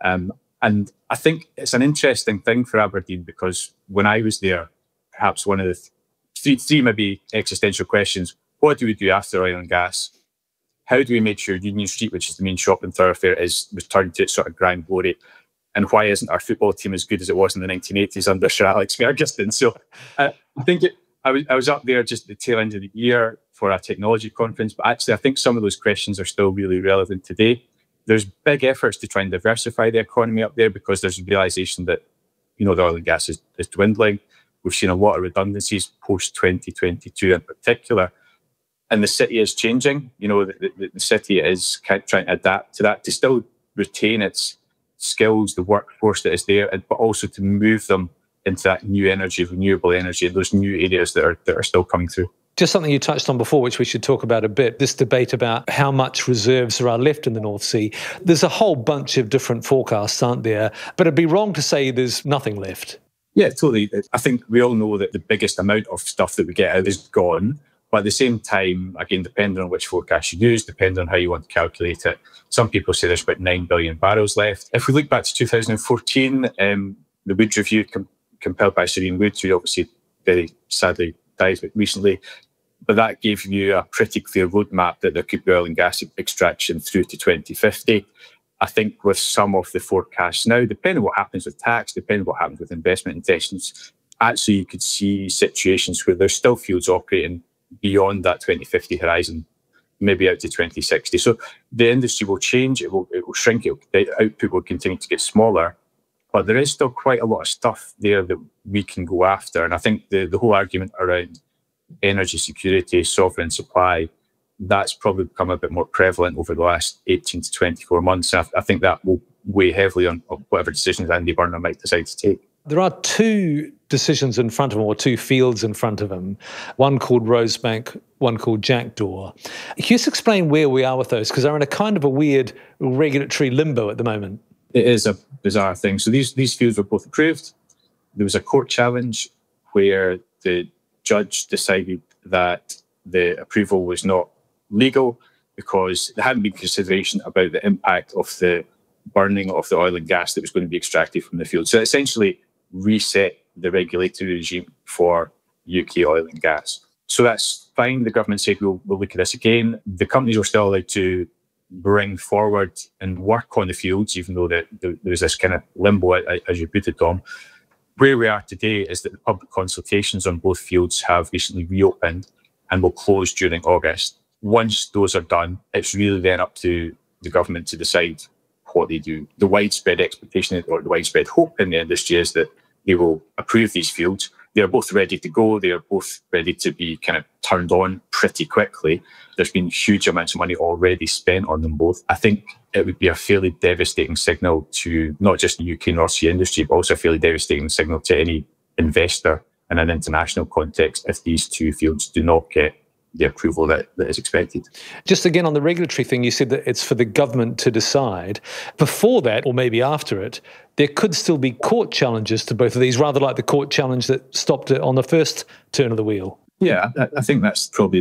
And I think it's an interesting thing for Aberdeen because when I was there, perhaps one of the three maybe existential questions: what do we do after oil and gas? How do we make sure Union Street, which is the main shopping thoroughfare, is returned to its sort of grand glory? And why isn't our football team as good as it was in the 1980s under Sir Alex Ferguson? So I think I was up there just at the tail end of the year for a technology conference, but actually I think some of those questions are still really relevant today. There's big efforts to try and diversify the economy up there because there's a realisation that, the oil and gas is dwindling. We've seen a lot of redundancies post-2022 in particular. And the city is changing. The city is trying to adapt to that, to still retain its skills, the workforce that is there, but also to move them into that new energy, renewable energy, those new areas that are still coming through. Just something you touched on before, which we should talk about a bit, this debate about how much reserves there are left in the North Sea. There's a whole bunch of different forecasts, aren't there? But it'd be wrong to say there's nothing left. Yeah, totally. I think we all know that the biggest amount of stuff that we get out is gone. But at the same time, again, depending on which forecast you use, depending on how you want to calculate it, some people say there's about 9 billion barrels left. If we look back to 2014, the Wood Review, compiled by Serene Wood, who obviously very sadly died recently, but that gave you a pretty clear roadmap that there could be oil and gas extraction through to 2050. I think with some of the forecasts now, depending on what happens with tax, depending on what happens with investment intentions, actually you could see situations where there's still fields operating beyond that 2050 horizon, maybe out to 2060. So the industry will change, it will shrink, the output will continue to get smaller, but there is still quite a lot of stuff there that we can go after. And I think the whole argument around energy security, sovereign supply, that's probably become a bit more prevalent over the last 18 to 24 months. And I think that will weigh heavily on whatever decisions Andy Burnham might decide to take. There are two decisions in front of him, or two fields in front of him, one called Rosebank, one called Jackdaw. Can you just explain where we are with those? Because they're in a kind of a weird regulatory limbo at the moment. It is a bizarre thing. So these fields were both approved. There was a court challenge where the judge decided that the approval was not legal because there hadn't been consideration about the impact of the burning of the oil and gas that was going to be extracted from the field. So essentially reset the regulatory regime for UK oil and gas. So that's fine. The government said we'll look at this again. The companies were still allowed to bring forward and work on the fields, even though there was this kind of limbo, as you put it, Dom. Where we are today is that the public consultations on both fields have recently reopened and will close during August. Once those are done, it's really then up to the government to decide what they do. The widespread expectation or the widespread hope in the industry is that they will approve these fields. They're both ready to go. They are both ready to be kind of turned on pretty quickly. There's been huge amounts of money already spent on them both. I think it would be a fairly devastating signal to not just the UK North Sea industry, but also a fairly devastating signal to any investor in an international context if these two fields do not get the approval that is expected. Just again on the regulatory thing, you said that it's for the government to decide. Before that, or maybe after it, there could still be court challenges to both of these, rather like the court challenge that stopped it on the first turn of the wheel. Yeah, I think that's probably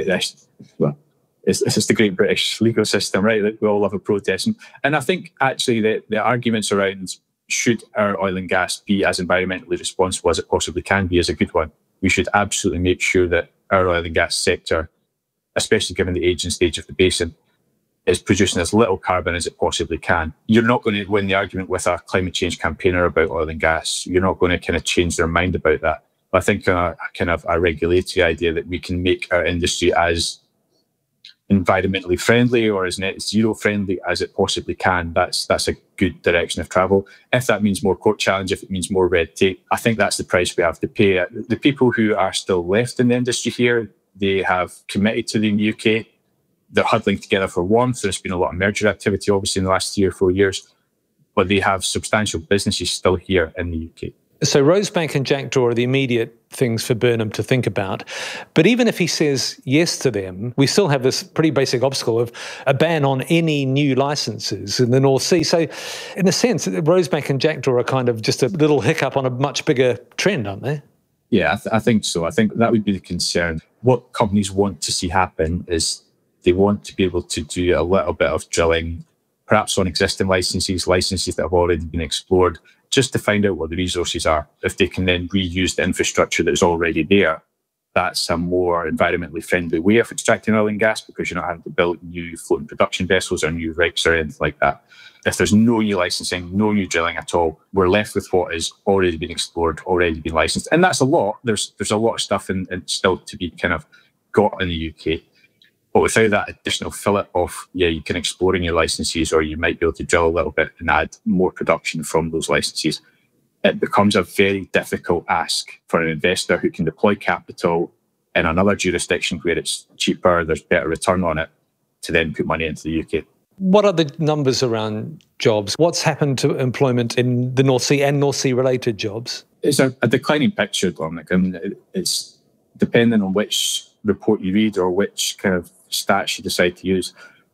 it's just the great British legal system, right? That we all love a protest. And I think actually the arguments around should our oil and gas be as environmentally responsible as it possibly can be is a good one. We should absolutely make sure that our oil and gas sector, especially given the age and stage of the basin, is producing as little carbon as it possibly can. You're not going to win the argument with a climate change campaigner about oil and gas. You're not going to kind of change their mind about that. But I think a kind of a regulatory idea that we can make our industry as environmentally friendly or as net zero friendly as it possibly can, that's a good direction of travel. If that means more court challenge, if it means more red tape, I think that's the price we have to pay. The people who are still left in the industry here, they have committed to the UK. They're huddling together for warmth. There's been a lot of merger activity, obviously, in the last 3 or 4 years, but they have substantial businesses still here in the UK. So Rosebank and Jackdaw are the immediate things for Burnham to think about. But even if he says yes to them, we still have this pretty basic obstacle of a ban on any new licences in the North Sea. So in a sense, Rosebank and Jackdaw are kind of just a little hiccup on a much bigger trend, aren't they? Yeah, I think so. I think that would be the concern. What companies want to see happen is they want to be able to do a little bit of drilling, perhaps on existing licences that have already been explored, just to find out what the resources are. If they can then reuse the infrastructure that's already there, that's a more environmentally friendly way of extracting oil and gas, because you're not having to build new floating production vessels or new rigs or anything like that. If there's no new licensing, no new drilling at all, we're left with what has already been explored, already been licensed. And that's a lot. There's a lot of stuff and still to be kind of got in the UK. But without that additional fillet of, you can explore in your licenses, or you might be able to drill a little bit and add more production from those licenses, it becomes a very difficult ask for an investor who can deploy capital in another jurisdiction where it's cheaper, there's better return on it, to then put money into the UK. What are the numbers around jobs? What's happened to employment in the North Sea and North Sea related jobs? It's a declining picture, Dominic. I mean, it's depending on which report you read or which kind of stats you decide to use.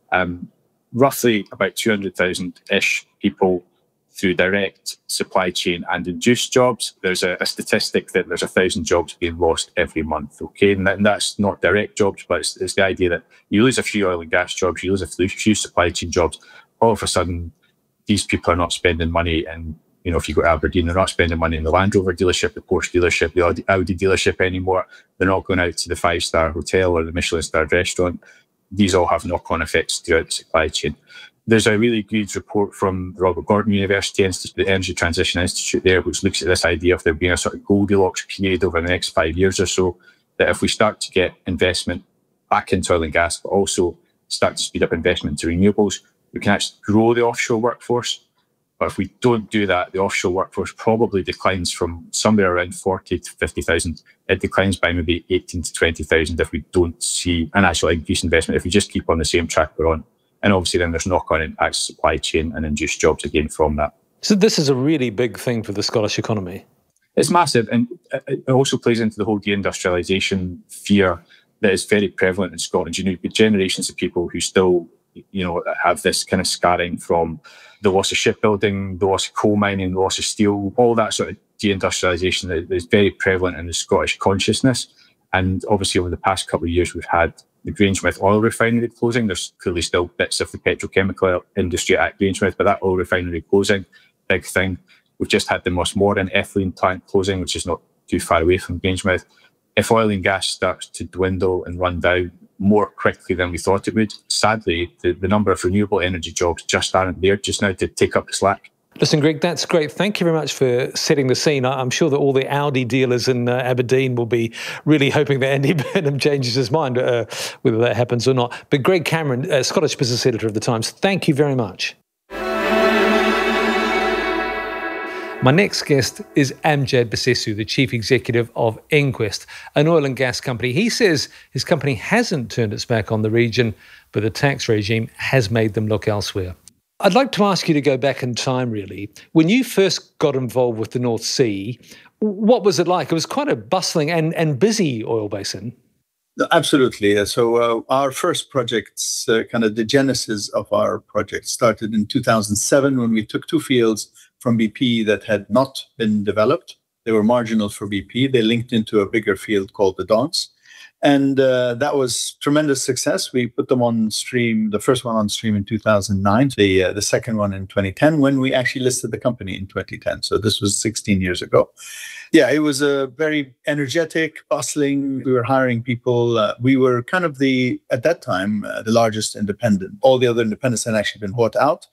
Roughly about 200,000-ish people through direct supply chain and induced jobs. There's a statistic that there's 1,000 jobs being lost every month, okay? And that's not direct jobs, but it's the idea that you lose a few oil and gas jobs, you lose a few supply chain jobs, all of a sudden these people are not spending money. And, you know, if you go to Aberdeen, they're not spending money in the Land Rover dealership, the Porsche dealership, the Audi dealership anymore. They're not going out to the 5-star hotel or the Michelin-starred restaurant. These all have knock-on effects throughout the supply chain. There's a really good report from Robert Gordon University, the Energy Transition Institute there, which looks at this idea of there being a sort of Goldilocks period over the next 5 years or so, that if we start to get investment back into oil and gas, but also start to speed up investment into renewables, we can actually grow the offshore workforce. But if we don't do that, the offshore workforce probably declines from somewhere around 40 to 50,000. It declines by maybe 18 to 20,000 if we don't see an actual increase in investment, if we just keep on the same track we're on. And obviously then there's knock-on impacts, supply chain and induced jobs again from that. So this is a really big thing for the Scottish economy. It's massive, and it also plays into the whole deindustrialisation fear that is very prevalent in Scotland. You know, you've got generations of people who still, you know, have this kind of scarring from the loss of shipbuilding, the loss of coal mining, the loss of steel, all that sort of deindustrialisation that is very prevalent in the Scottish consciousness. And obviously over the past couple of years, we've had the Grangemouth oil refinery closing. There's clearly still bits of the petrochemical industry at Grangemouth, but that oil refinery closing, big thing. We've just had the Mossmoran ethylene plant closing, which is not too far away from Grangemouth. If oil and gas starts to dwindle and run down more quickly than we thought it would, sadly, the number of renewable energy jobs just aren't there just now to take up the slack. Listen, Greg, that's great. Thank you very much for setting the scene. I'm sure that all the Audi dealers in Aberdeen will be really hoping that Andy Burnham changes his mind, whether that happens or not. But Greg Cameron, Scottish business editor of The Times, thank you very much. My next guest is Amjad Bsessu, the chief executive of Enquest, an oil and gas company. He says his company hasn't turned its back on the region, but the tax regime has made them look elsewhere. I'd like to ask you to go back in time, really. When you first got involved with the North Sea, what was it like? It was quite a bustling and busy oil basin. Absolutely. So our first projects, kind of the genesis of our project, started in 2007 when we took 2 fields from BP that had not been developed. They were marginal for BP. They linked into a bigger field called the Dons. And that was tremendous success. We put them on stream, the first one on stream in 2009, the second one in 2010, when we actually listed the company in 2010. So this was 16 years ago. Yeah, it was a very energetic, bustling. We were hiring people. We were kind of at that time, the largest independent. All the other independents had actually been bought out.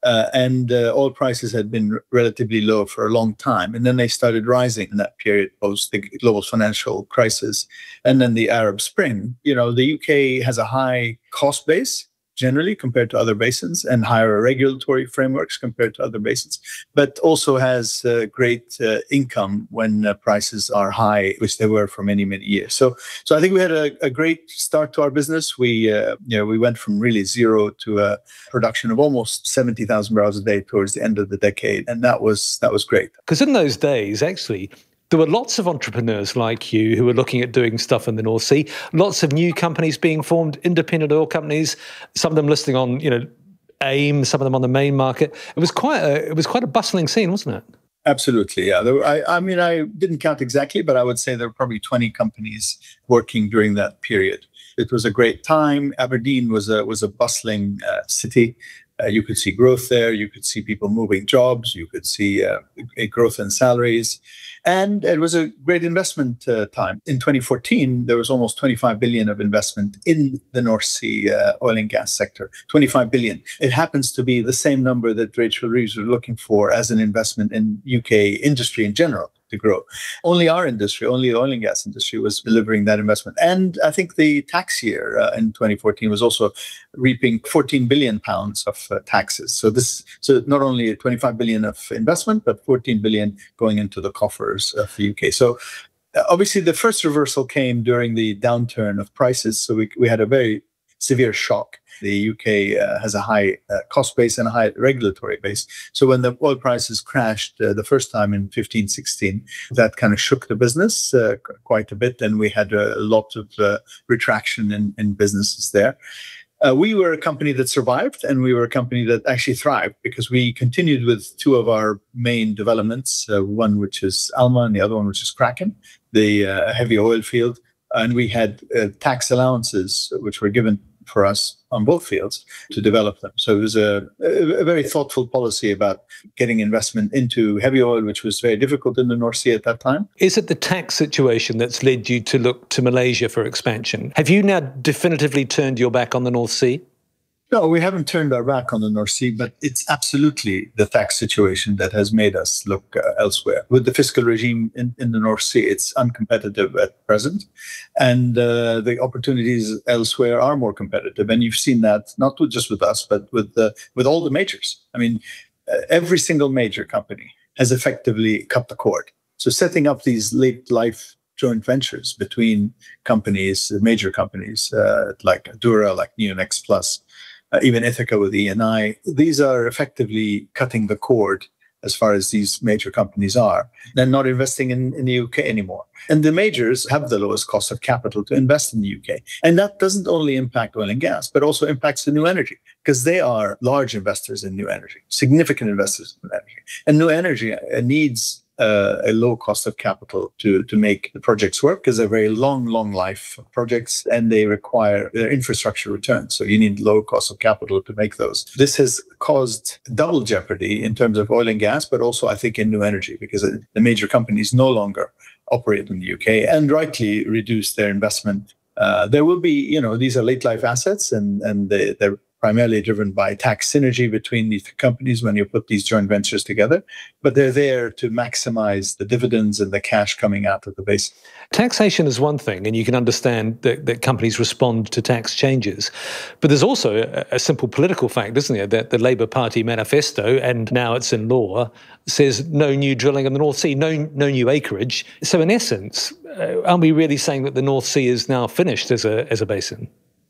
And oil prices had been relatively low for a long time. And then they started rising in that period post the global financial crisis and then the Arab Spring. The UK has a high cost base generally compared to other basins and higher regulatory frameworks compared to other basins, but also has great income when prices are high, which they were for many, many years. So I think we had a great start to our business. We went from really zero to a production of almost 70,000 barrels a day towards the end of the decade. And that was great. Because in those days, actually, there were lots of entrepreneurs like you who were looking at doing stuff in the North Sea, lots of new companies being formed, independent oil companies, some of them listing on, AIM, some of them on the main market. It was quite a bustling scene, wasn't it? Absolutely, yeah. I didn't count exactly, but I would say there were probably 20 companies working during that period. It was a great time. Aberdeen was a bustling city. You could see growth there. You could see people moving jobs. You could see a growth in salaries. And it was a great investment time. In 2014, there was almost 25 billion of investment in the North Sea oil and gas sector. 25 billion. It happens to be the same number that Rachel Reeves was looking for as an investment in UK industry in general to grow. Only our industry, only the oil and gas industry was delivering that investment. And I think the tax year in 2014 was also reaping 14 billion pounds of taxes. So not only 25 billion of investment, but 14 billion going into the coffers of the UK. So obviously the first reversal came during the downturn of prices. So we had a very severe shock. The UK has a high cost base and a high regulatory base. So when the oil prices crashed the first time in 15-16, that kind of shook the business quite a bit. And we had a lot of retraction in businesses there. We were a company that survived, and we were a company that actually thrived because we continued with two of our main developments, one which is Alma and the other one which is Kraken, the heavy oil field. And we had tax allowances which were given for us on both fields to develop them. So it was a very thoughtful policy about getting investment into heavy oil, which was very difficult in the North Sea at that time. Is it the tax situation that's led you to look to Malaysia for expansion? Have you now definitively turned your back on the North Sea? No, we haven't turned our back on the North Sea, but it's absolutely the tax situation that has made us look elsewhere. With the fiscal regime in the North Sea, it's uncompetitive at present, and the opportunities elsewhere are more competitive. And you've seen that not just with us, but with all the majors. I mean, every single major company has effectively cut the cord. So setting up these late life joint ventures between companies, major companies like Adura, like Neonex Plus, even Ithaca with ENI, these are effectively cutting the cord as far as these major companies are. They're not investing in the UK anymore. And the majors have the lowest cost of capital to invest in the UK. And that doesn't only impact oil and gas, but also impacts the new energy, because they are large investors in new energy, significant investors in new energy. And new energy needs a low cost of capital to make the projects work, because they're very long life projects and they require their infrastructure returns. So you need low cost of capital to make those. This has caused double jeopardy in terms of oil and gas, but also I think in new energy, because the major companies no longer operate in the UK and rightly reduce their investment. There will be, these are late life assets and they're primarily driven by tax synergy between these companies when you put these joint ventures together, but they're there to maximize the dividends and the cash coming out of the basin. Taxation is one thing, and you can understand that companies respond to tax changes. But there's also a simple political fact, isn't there, that the Labour Party manifesto, and now it's in law, says no new drilling in the North Sea, no new acreage. So in essence, aren't we really saying that the North Sea is now finished as a basin?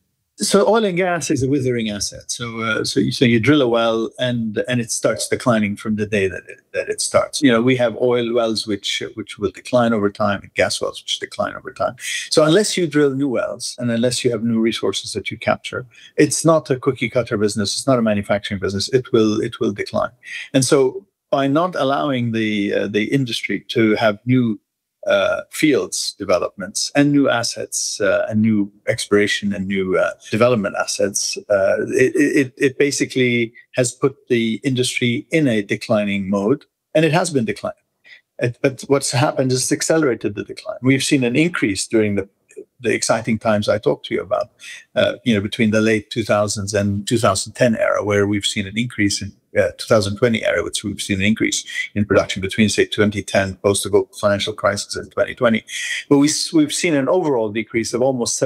So oil and gas is a withering asset. So you drill a well and it starts declining from the day that it starts. We have oil wells which will decline over time, and gas wells which decline over time. So unless you drill new wells and unless you have new resources that you capture, it's not a cookie cutter business. It's not a manufacturing business. It will decline. And so by not allowing the industry to have new fields developments and new assets and new exploration and new development assets, it basically has put the industry in a declining mode, and it has been declining. But what's happened is it's accelerated the decline. We've seen an increase during the exciting times I talked to you about, between the late 2000s and 2010 era, where we've seen an increase in 2020 era, which we've seen an increase in production between, say, 2010, post the global financial crisis, and 2020. But we've seen an overall decrease of almost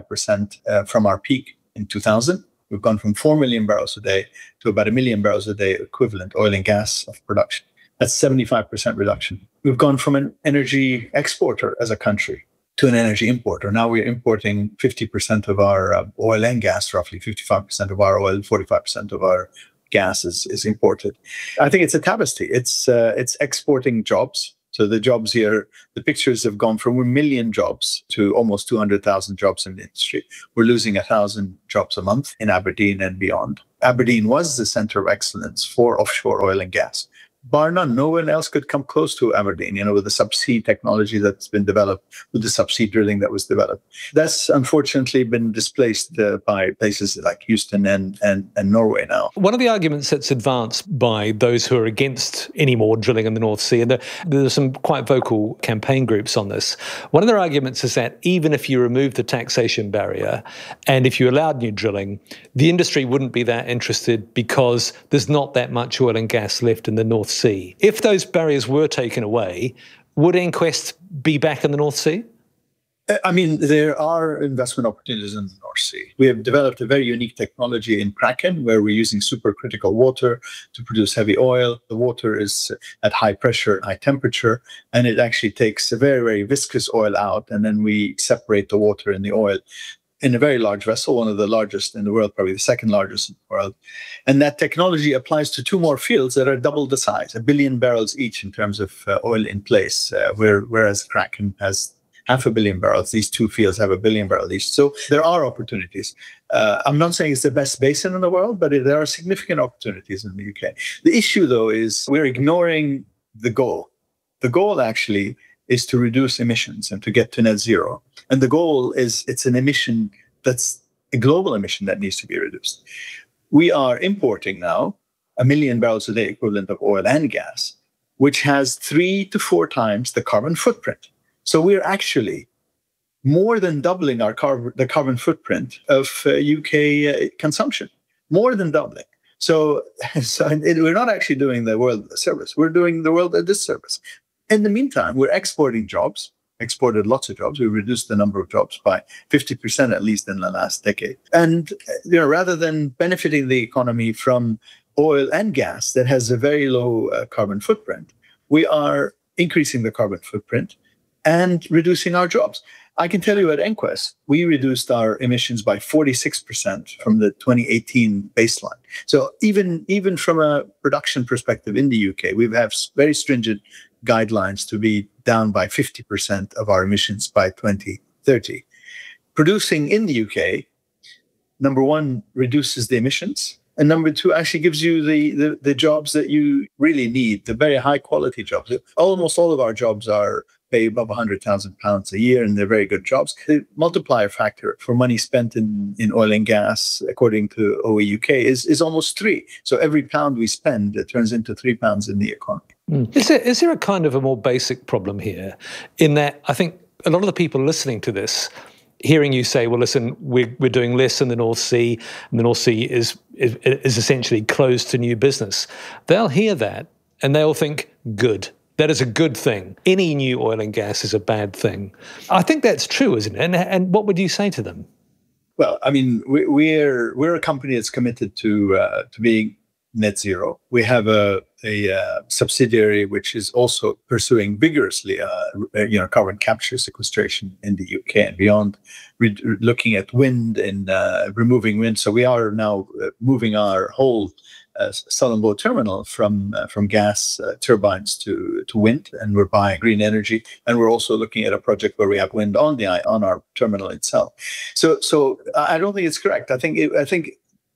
75% from our peak in 2000. We've gone from 4 million barrels a day to about 1 million barrels a day equivalent oil and gas of production. That's 75% reduction. We've gone from an energy exporter as a country to an energy importer. Now we're importing 50% of our oil and gas, roughly 55% of our oil, 45% of our gas is imported. I think it's a travesty. It's exporting jobs. So the jobs here, the pictures have gone from 1 million jobs to almost 200,000 jobs in the industry. We're losing 1,000 jobs a month in Aberdeen and beyond. Aberdeen was the center of excellence for offshore oil and gas. Bar none, no one else could come close to Aberdeen, with the subsea technology that's been developed, with the subsea drilling that was developed. That's unfortunately been displaced by places like Houston and Norway now. One of the arguments that's advanced by those who are against any more drilling in the North Sea, and there are some quite vocal campaign groups on this, one of their arguments is that even if you remove the taxation barrier and if you allowed new drilling, the industry wouldn't be that interested because there's not that much oil and gas left in the North Sea. If those barriers were taken away, would EnQuest be back in the North Sea? I mean, there are investment opportunities in the North Sea. We have developed a very unique technology in Kraken, where we're using supercritical water to produce heavy oil. The water is at high pressure, high temperature, and it actually takes a very, very viscous oil out, and then we separate the water and the oil in a very large vessel, one of the largest in the world, probably the second largest in the world. And that technology applies to 2 more fields that are double the size, 1 billion barrels each in terms of oil in place, whereas Kraken has 500 million barrels. These 2 fields have 1 billion barrels each. So there are opportunities. I'm not saying it's the best basin in the world, but there are significant opportunities in the UK. The issue, though, is we're ignoring the goal. The goal actually is to reduce emissions and to get to net zero. And the goal is it's an emission that's a global emission that needs to be reduced. We are importing now 1 million barrels a day equivalent of oil and gas, which has 3 to 4 times the carbon footprint. So we're actually more than doubling the carbon footprint of UK consumption, more than doubling. So we're not actually doing the world a service. We're doing the world a disservice. In the meantime, we're exporting jobs, exported lots of jobs. We reduced the number of jobs by 50% at least in the last decade. And rather than benefiting the economy from oil and gas that has a very low carbon footprint, we are increasing the carbon footprint and reducing our jobs. I can tell you at EnQuest, we reduced our emissions by 46% from the 2018 baseline. So even from a production perspective in the UK, we have very stringent guidelines to be down by 50% of our emissions by 2030. Producing in the UK, number one, reduces the emissions, and number two, actually gives you the jobs that you really need, the very high quality jobs. Almost all of our jobs are pay above £100,000 a year, and they're very good jobs. The multiplier factor for money spent in oil and gas, according to OEUK, is almost 3. So every pound we spend, it turns into £3 in the economy. Is there a kind of a more basic problem here, in that I think a lot of the people listening to this, hearing you say, well, listen, we're doing less in the North Sea, and the North Sea is essentially closed to new business. They'll hear that and they'll think, good. That is a good thing. Any new oil and gas is a bad thing. I think that's true, isn't it? And what would you say to them? Well, I mean, we're a company that's committed to being net zero. We have a subsidiary which is also pursuing vigorously, carbon capture sequestration in the UK and beyond. We're looking at wind and removing wind. So we are now moving our whole Sullom terminal from gas turbines to wind, and we're buying green energy. And we're also looking at a project where we have wind on our terminal itself. So I don't think it's correct. I think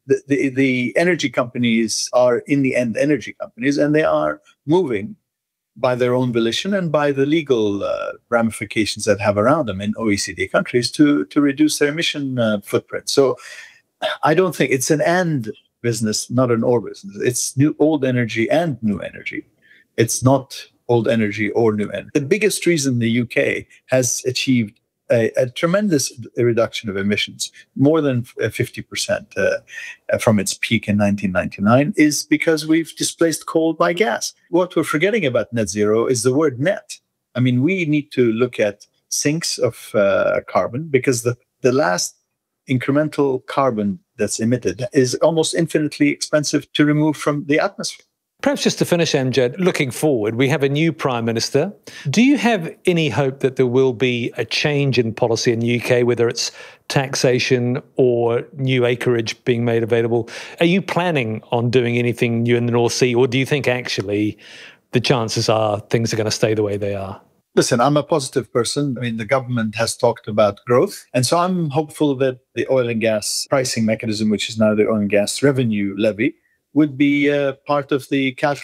the energy companies are in the end energy companies, and they are moving by their own volition and by the legal ramifications that have around them in OECD countries to reduce their emission footprint. So I don't think it's an and business, not an or business. It's old energy and new energy. It's not old energy or new energy. The biggest reason the UK has achieved a tremendous reduction of emissions, more than 50% from its peak in 1999, is because we've displaced coal by gas. What we're forgetting about net zero is the word net. I mean, we need to look at sinks of carbon, because the last incremental carbon that's emitted is almost infinitely expensive to remove from the atmosphere. Perhaps just to finish, Amjad, looking forward, we have a new Prime Minister. Do you have any hope that there will be a change in policy in the UK, whether it's taxation or new acreage being made available? Are you planning on doing anything new in the North Sea, or do you think actually the chances are things are going to stay the way they are? Listen, I'm a positive person. I mean, the government has talked about growth. And so I'm hopeful that the oil and gas pricing mechanism, which is now the oil and gas revenue levy, would be part of the cash